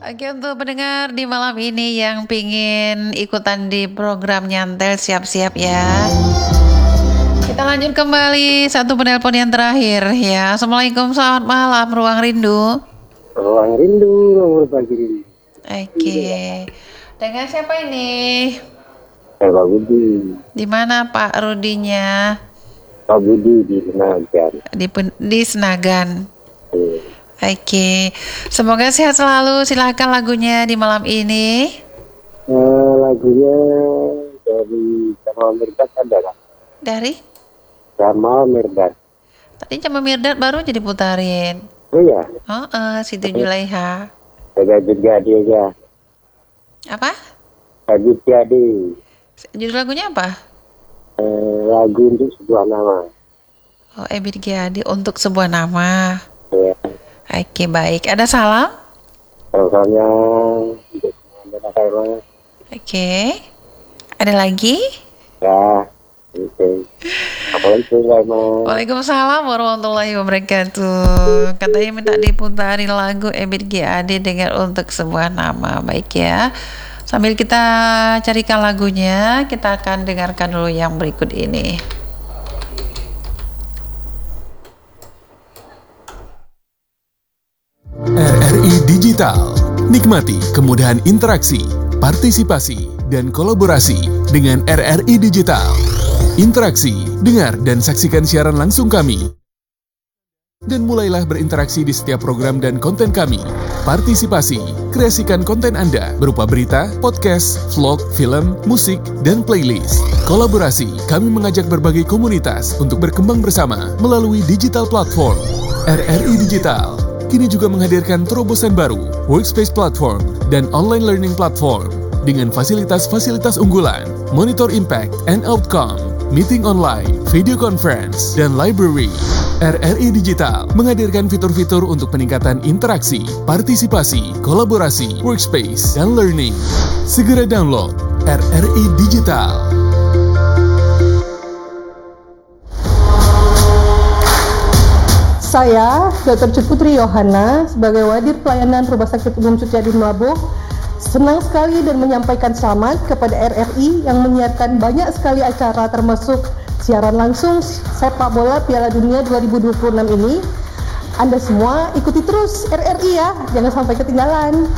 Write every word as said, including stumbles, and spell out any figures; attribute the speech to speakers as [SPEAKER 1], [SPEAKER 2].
[SPEAKER 1] Oke, untuk pendengar di malam ini yang pingin ikutan di program Nyantel, siap-siap ya. Kita lanjut kembali satu penelpon yang terakhir ya. Assalamualaikum, selamat malam Ruang Rindu.
[SPEAKER 2] Ruang Rindu, nomor pagi.
[SPEAKER 1] Oke. Dengan siapa ini?
[SPEAKER 2] Saya Pak Budi.
[SPEAKER 1] Di mana Pak Rudinya?
[SPEAKER 2] Pak Budi di Senagan.
[SPEAKER 1] Di, di Senagan.
[SPEAKER 2] Hmm.
[SPEAKER 1] Oke. Semoga sehat selalu. Silahkan lagunya di malam ini.
[SPEAKER 2] Uh, lagunya dari Jamal Mirdad ada kan?
[SPEAKER 1] Dari?
[SPEAKER 2] Jamal Mirdad.
[SPEAKER 1] Tadi Jamal Mirdad baru jadi putarin.
[SPEAKER 2] Oh iya?
[SPEAKER 1] Oh, uh, Siti Julaiha.
[SPEAKER 2] Jaga jadi aja.
[SPEAKER 1] Apa?
[SPEAKER 2] Tajud jadi.
[SPEAKER 1] Judul lagunya apa?
[SPEAKER 2] Uh, lagu untuk sebuah nama.
[SPEAKER 1] Oh, Ebit Giadi, untuk sebuah nama.
[SPEAKER 2] Ya.
[SPEAKER 1] Oke, baik. Ada salam?
[SPEAKER 2] Salamnya untuk semuanya saya.
[SPEAKER 1] Oke. Ada lagi?
[SPEAKER 2] Ya. Oke. Assalamualaikum.
[SPEAKER 1] Waalaikumsalam warahmatullahi wabarakatuh. Katanya minta diputarin lagu Ebit Giadi dengan untuk sebuah nama. Baik ya. Sambil kita carikan lagunya, kita akan dengarkan dulu yang berikut ini.
[SPEAKER 3] R R I Digital. Nikmati kemudahan interaksi, partisipasi, dan kolaborasi dengan R R I Digital. Interaksi, dengar dan saksikan siaran langsung kami. Dan mulailah berinteraksi di setiap program dan konten kami. Partisipasi, kreasikan konten Anda berupa berita, podcast, vlog, film, musik, dan playlist. Kolaborasi, kami mengajak berbagai komunitas untuk berkembang bersama melalui digital platform. R R I Digital kini juga menghadirkan terobosan baru, workspace platform, dan online learning platform dengan fasilitas-fasilitas unggulan, monitor impact and outcome, meeting online, video conference, dan library. R R I Digital menghadirkan fitur-fitur untuk peningkatan interaksi, partisipasi, kolaborasi, workspace, dan learning. Segera download R R I Digital.
[SPEAKER 4] Saya, Doktor Cut Putri Yohana, sebagai Wadir Pelayanan Rumah Sakit Umum Suciadi Melabuh, senang sekali dan menyampaikan selamat kepada R R I yang menyiarkan banyak sekali acara termasuk siaran langsung sepak bola Piala Dunia dua ribu dua puluh enam ini. Anda semua ikuti terus R R I ya, jangan sampai ketinggalan.